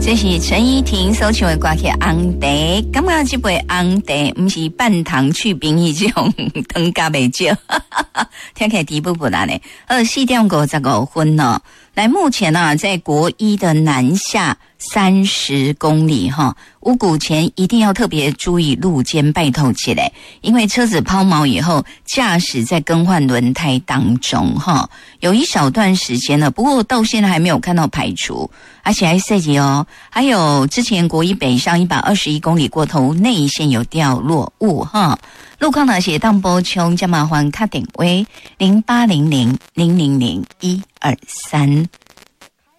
这是陈依婷所唱的歌曲《红茶》，感觉这杯红茶不是半糖去冰迄种糖加袂少，听起来低不难呢。4点55分哦。来，目前啊，在国一的南下30公里哈，五股前一定要特别注意路肩拜托起来，因为车子抛锚以后，驾驶在更换轮胎当中哈，有一小段时间了，不过到现在还没有看到排除，而且还涉及哦，还有之前国一北上121公里过头内线有掉落物哈。路况呢写当补充，加麻烦卡点位0800000123。